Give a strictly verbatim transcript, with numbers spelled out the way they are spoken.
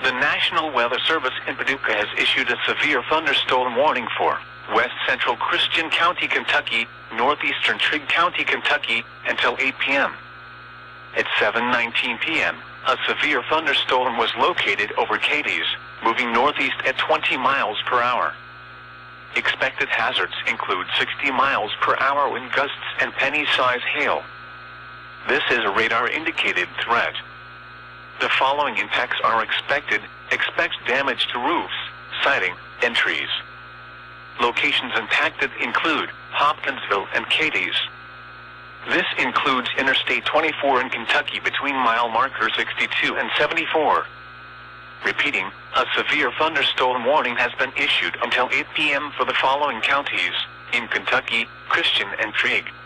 The National Weather Service in Paducah has issued a severe thunderstorm warning for west central Christian County, Kentucky, northeastern Trigg County, Kentucky, until eight p m At seven nineteen p m, a severe thunderstorm was located over Cadiz, moving northeast at twenty miles per hour. Expected hazards include sixty miles per hour wind gusts and penny-size hail. This is a radar-indicated threat. The following impacts are expected. Expect damage to roofs, siding, and trees. Locations impacted include Hopkinsville and Cadiz. This includes Interstate twenty-four in Kentucky between mile marker sixty-two and seventy-four. Repeating, a severe thunderstorm warning has been issued until eight p m for the following counties in Kentucky: Christian and Trigg.